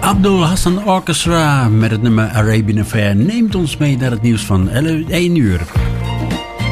Abdul Hassan Orchestra met het nummer Arabian Affair neemt ons mee naar het nieuws van 1 uur.